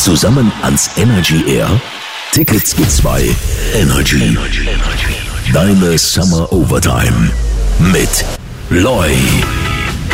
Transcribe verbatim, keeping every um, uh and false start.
Zusammen ans Energy Air. Tickets gibt's bei Energy. Deine Summer Overtime mit Loy.